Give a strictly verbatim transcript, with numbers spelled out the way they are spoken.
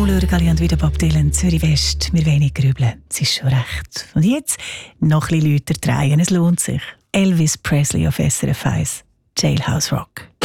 Müller, Galli und wieder Bob Dylan, Zürich West. Wir wenig grübeln, es ist schon recht. Und jetzt noch ein bisschen lauter drehen, es lohnt sich. Elvis Presley auf S R F eins, Jailhouse Rock.